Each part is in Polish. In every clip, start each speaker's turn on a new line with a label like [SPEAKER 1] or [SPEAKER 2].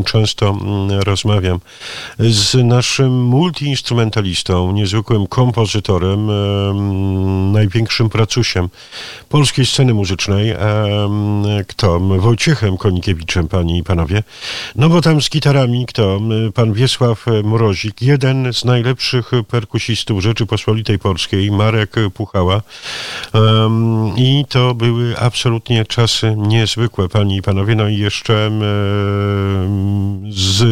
[SPEAKER 1] często rozmawiam z naszym multiinstrumentalistą, niezwykłym kompozytorem, największym pracusiem polskiej sceny muzycznej, kto? Wojciechem Konikiewiczem, panie i panowie. No bo tam z gitarami kto? Pan Wiesław Mrozik, jeden z najlepszych perkusistów Rzeczypospolitej Polskiej, Marek Puchała. I to były absolutnie czasy niezwykłe, panie i panowie. No i jeszcze z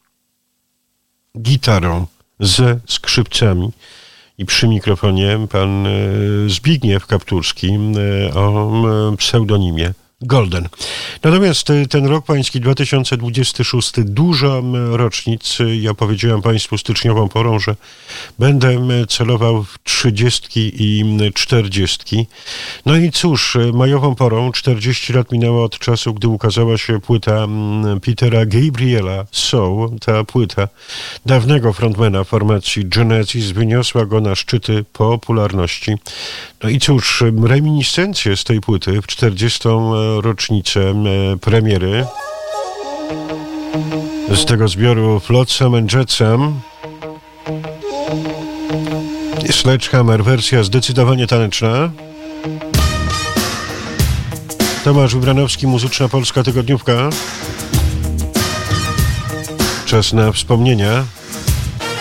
[SPEAKER 1] gitarą, ze skrzypcami i przy mikrofonie pan Zbigniew Kapturski o pseudonimie Golden. Natomiast ten rok pański 2026, dużo rocznic. Ja powiedziałem państwu styczniową porą, że będę celował w 30 i 40. No i cóż, majową porą 40 lat minęło od czasu, gdy ukazała się płyta Petera Gabriela Soul. Ta płyta dawnego frontmana formacji Genesis wyniosła go na szczyty popularności. No i cóż, reminiscencje z tej płyty w 40. rocznicę premiery z tego zbioru Flotsam and Jetsam. Sledgehammer, wersja zdecydowanie taneczna. Tomasz Wybranowski, Muzyczna Polska Tygodniówka. Czas na wspomnienia.